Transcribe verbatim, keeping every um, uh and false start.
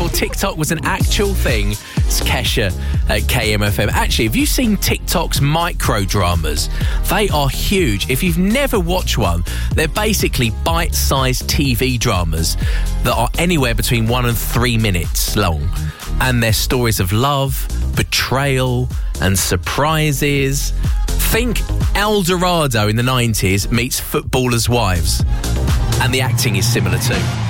before TikTok was an actual thing. It's Kesha at K M F M. Actually, have you seen TikTok's micro dramas? They are huge. If you've never watched one, they're basically bite-sized T V dramas that are anywhere between one and three minutes long. And they're stories of love, betrayal, and surprises. Think El Dorado in the nineties meets Footballers' Wives. And the acting is similar too.